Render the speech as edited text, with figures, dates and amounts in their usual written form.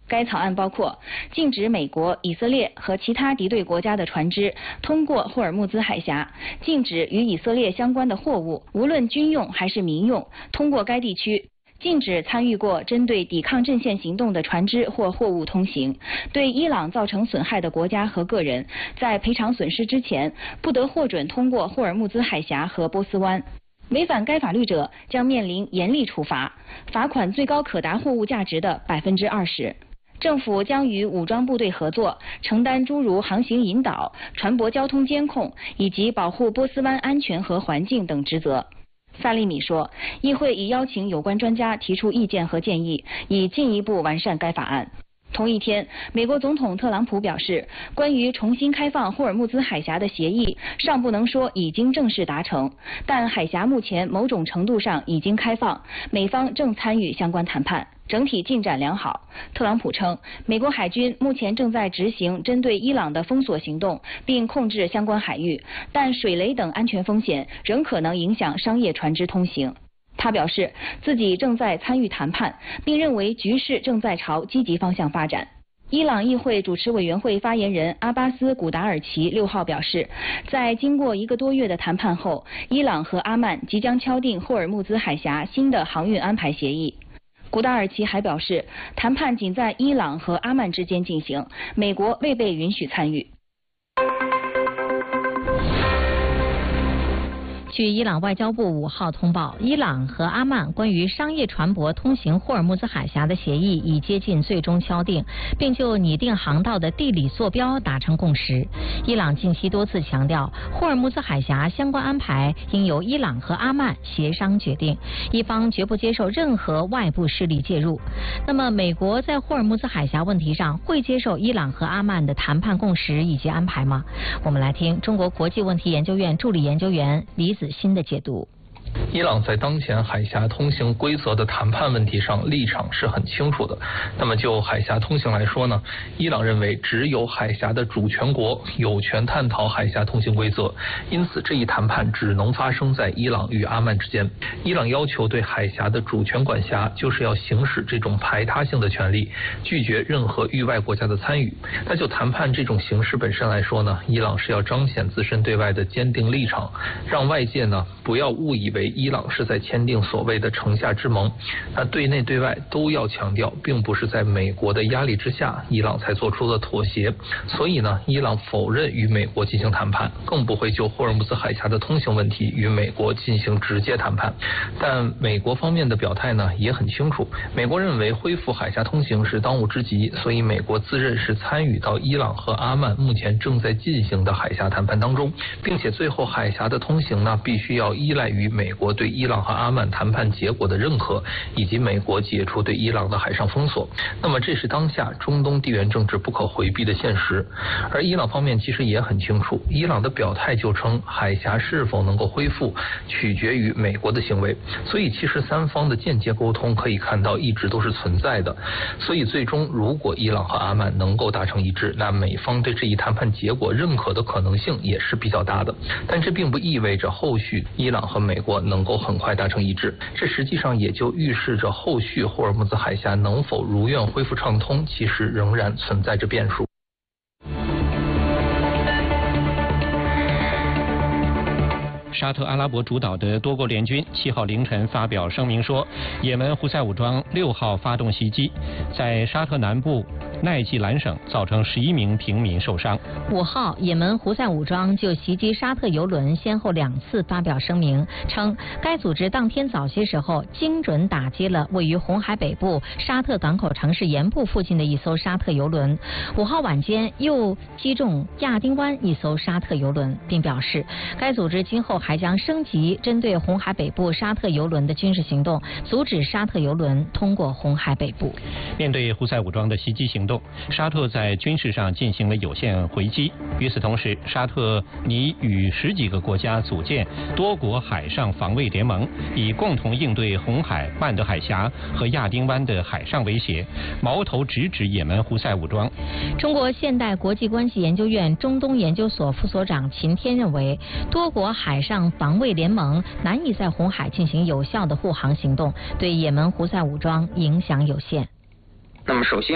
该草案包括禁止美国、以色列和其他敌对国家的船只通过霍尔木兹海峡，禁止与以色列相关的货物，无论军用还是民用，通过该地区。禁止参与过针对抵抗阵线行动的船只或货物通行。对伊朗造成损害的国家和个人，在赔偿损失之前，不得获准通过霍尔木兹海峡和波斯湾。违反该法律者将面临严厉处罚，罚款最高可达货物价值的20%。政府将与武装部队合作，承担诸如航行引导、船舶交通监控以及保护波斯湾安全和环境等职责。萨利米说，议会已邀请有关专家提出意见和建议，以进一步完善该法案。同一天，美国总统特朗普表示，关于重新开放霍尔木兹海峡的协议尚不能说已经正式达成，但海峡目前某种程度上已经开放，美方正参与相关谈判，整体进展良好。特朗普称，美国海军目前正在执行针对伊朗的封锁行动，并控制相关海域，但水雷等安全风险仍可能影响商业船只通行。他表示自己正在参与谈判，并认为局势正在朝积极方向发展。伊朗议会主持委员会发言人阿巴斯·古达尔奇6号表示，在经过1个多月的谈判后，伊朗和阿曼即将敲定霍尔木兹海峡新的航运安排协议。古达尔奇还表示，谈判仅在伊朗和阿曼之间进行，美国未被允许参与。 据伊朗外交部5号通报，伊朗和阿曼关于商业船舶通行霍尔木兹海峡的协议已接近最终敲定，并就拟定航道的地理坐标达成共识。伊朗近期多次强调，霍尔木兹海峡相关安排应由伊朗和阿曼协商决定，一方绝不接受任何外部势力介入。那么，美国在霍尔木兹海峡问题上会接受伊朗和阿曼的谈判共识以及安排吗？我们来听中国国际问题研究院助理研究员李子新的解读。 伊朗在当前海峡通行规则的谈判问题上立场是很清楚的。那么就海峡通行来说呢，伊朗认为只有海峡的主权国有权探讨海峡通行规则，因此这一谈判只能发生在伊朗与阿曼之间。伊朗要求对海峡的主权管辖，就是要行使这种排他性的权利，拒绝任何域外国家的参与。那就谈判这种形式本身来说呢，伊朗是要彰显自身对外的坚定立场，让外界呢不要误以为伊朗是在签订所谓的城下之盟。那对内对外都要强调，并不是在美国的压力之下，伊朗才做出了妥协。所以呢，伊朗否认与美国进行谈判，更不会就霍尔木兹海峡的通行问题与美国进行直接谈判。但美国方面的表态呢也很清楚，美国认为恢复海峡通行是当务之急，所以美国自认是参与到伊朗和阿曼目前正在进行的海峡谈判当中，并且最后海峡的通行呢必须要依赖于美国对伊朗和阿曼谈判结果的认可，以及美国解除对伊朗的海上封锁。那么这是当下中东地缘政治不可回避的现实。而伊朗方面其实也很清楚，伊朗的表态就称海峡是否能够恢复取决于美国的行为，所以其实三方的间接沟通可以看到一直都是存在的。所以最终如果伊朗和阿曼能够达成一致，那美方对这一谈判结果认可的可能性也是比较大的。但这并不意味着后续伊朗和美国能够很快达成一致，这实际上也就预示着后续霍尔木兹海峡能否如愿恢复畅通，其实仍然存在着变数。 沙特阿拉伯主导的多国联军7号凌晨发表声明说，也门胡塞武装6号发动袭击，在沙特南部奈季兰省造成11名平民受伤。 5号，也门胡塞武装就袭击沙特油轮先后2次发表声明，称该组织当天早些时候精准打击了位于红海北部沙特港口城市盐部附近的一艘沙特油轮。5号晚间又击中亚丁湾一艘沙特油轮，并表示该组织今后还将升级针对红海北部沙特油轮的军事行动，阻止沙特油轮通过红海北部。 面对胡塞武装的袭击行动，沙特在军事上进行了有限回击。与此同时，沙特拟与10几个国家组建多国海上防卫联盟，以共同应对红海、曼德海峡和亚丁湾的海上威胁，矛头直指也门胡塞武装。 中国现代国际关系研究院中东研究所副所长秦天认为，多国海上防卫联盟难以在红海进行有效的护航行动，对也门胡塞武装影响有限。 那么首先